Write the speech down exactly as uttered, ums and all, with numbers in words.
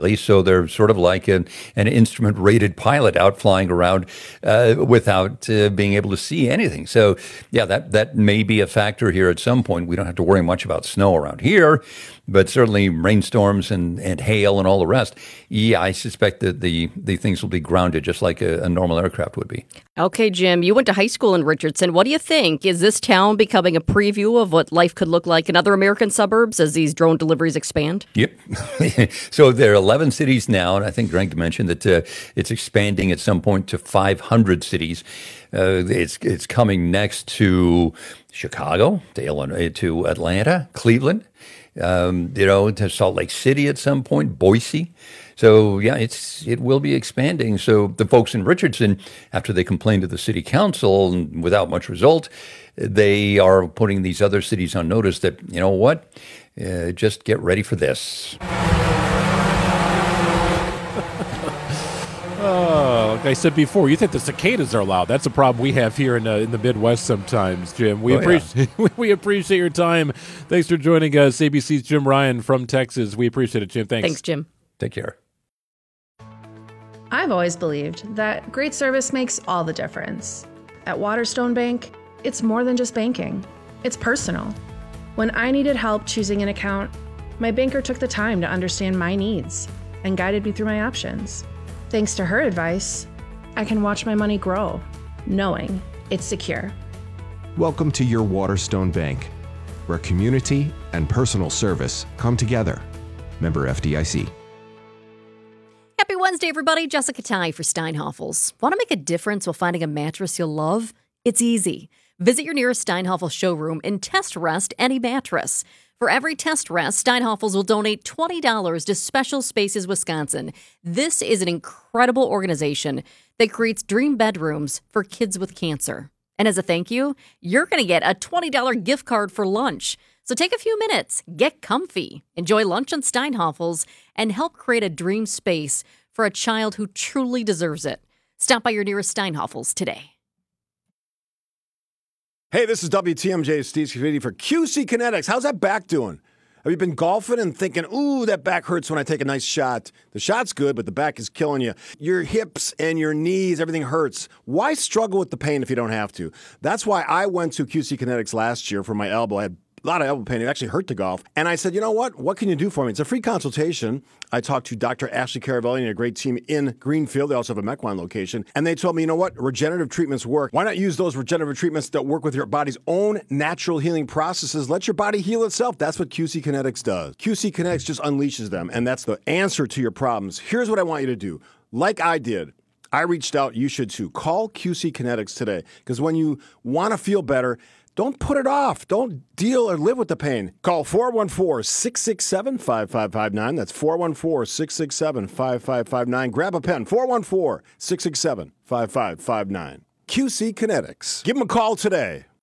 really. So they're sort of like an, an instrument-rated pilot out flying around uh, without uh, being able to see anything. So, yeah, that, that may be a factor here at some point. We don't have to worry much about snow around here, but certainly rainstorms and, and hail and all the rest. Yeah, I suspect that the, the things will be grounded just like a, a normal aircraft would be. Okay, Jim, you went to high school in Richardson. What do you think? Is this town becoming a preview of what life could look like in other American suburbs as these drone deliveries expand? Yep. So there are eleven cities now, and I think Greg mentioned that uh, it's expanding at some point to five hundred cities. Uh, it's it's coming next to Chicago, to Illinois, to Atlanta, Cleveland, um, you know, to Salt Lake City at some point, Boise. So yeah, it's it will be expanding. So the folks in Richardson, after they complained to the city council and without much result, they are putting these other cities on notice that, you know what, uh, just get ready for this. Oh, like I said before, you think the cicadas are loud. That's a problem we have here in, uh, in the Midwest sometimes, Jim. We, oh, appreciate, yeah. we appreciate your time. Thanks for joining us. A B C's Jim Ryan from Texas. We appreciate it, Jim. Thanks. Thanks, Jim. Take care. I've always believed that great service makes all the difference. At Waterstone Bank, it's more than just banking. It's personal. When I needed help choosing an account, my banker took the time to understand my needs and guided me through my options. Thanks to her advice, I can watch my money grow, knowing it's secure. Welcome to your Waterstone Bank, where community and personal service come together. Member F D I C. Happy Wednesday, everybody. Jessica Ty for Steinhoffels. Want to make a difference while finding a mattress you'll love? It's easy. Visit your nearest Steinhoffel showroom and test rest any mattress. For every test rest, Steinhoffels will donate twenty dollars to Special Spaces Wisconsin. This is an incredible organization that creates dream bedrooms for kids with cancer. And as a thank you, you're going to get a twenty dollars gift card for lunch. So take a few minutes, get comfy, enjoy lunch on Steinhoffels, and help create a dream space for a child who truly deserves it. Stop by your nearest Steinhoffels today. Hey, this is W T M J's Steve Scafidi for Q C Kinetics. How's that back doing? Have you been golfing and thinking, ooh, that back hurts when I take a nice shot? The shot's good, but the back is killing you. Your hips and your knees, everything hurts. Why struggle with the pain if you don't have to? That's why I went to Q C Kinetics last year for my elbow. I had a lot of elbow pain. It actually hurt to golf. And I said, you know what? What can you do for me? It's a free consultation. I talked to Doctor Ashley Caravelli and a great team in Greenfield. They also have a Mequon location. And they told me, you know what? Regenerative treatments work. Why not use those regenerative treatments that work with your body's own natural healing processes? Let your body heal itself. That's what Q C Kinetics does. Q C Kinetics just unleashes them. And that's the answer to your problems. Here's what I want you to do. Like I did, I reached out. You should too. Call Q C Kinetics today. Because when you want to feel better, don't put it off. Don't deal or live with the pain. Call four one four, six six seven, five five five nine. That's four one four, six six seven, five five five nine. Grab a pen. four one four, six six seven, five five five nine. Q C Kinetics. Give them a call today.